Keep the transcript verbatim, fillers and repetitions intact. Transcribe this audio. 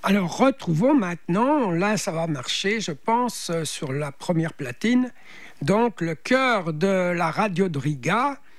Alors retrouvons maintenant, là ça va marcher je pense, euh, sur la première platine, donc le chœur de la radio de Riga